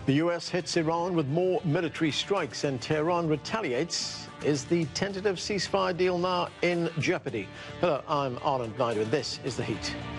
The US hits Iran with more military strikes and Tehran retaliates. Is the tentative ceasefire deal now in jeopardy? Hello, I'm Anand Naidu and this is The Heat.